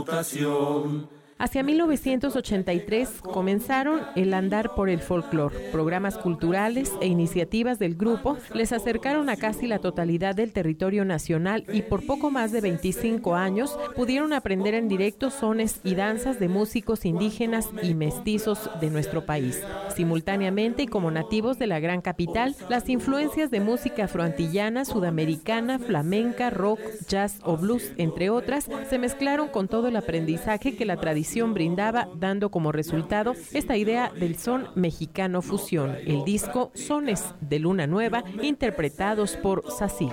educación. Hacia 1983 comenzaron el andar por el folclor. Programas culturales e iniciativas del grupo les acercaron a casi la totalidad del territorio nacional y por poco más de 25 años pudieron aprender en directo sones y danzas de músicos indígenas y mestizos de nuestro país. Simultáneamente y como nativos de la gran capital, las influencias de música afroantillana, sudamericana, flamenca, rock, jazz o blues, entre otras, se mezclaron con todo el aprendizaje que la tradición brindaba, dando como resultado esta idea del son mexicano fusión, el disco Sones de Luna Nueva, interpretados por Sací.